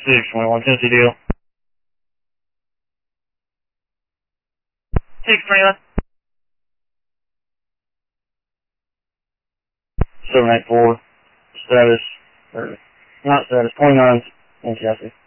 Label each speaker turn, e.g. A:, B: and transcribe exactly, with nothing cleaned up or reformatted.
A: six twenty-one, Tennessee deal. six twenty-one. seven eight four, status, or not status, twenty-nine in Chassis.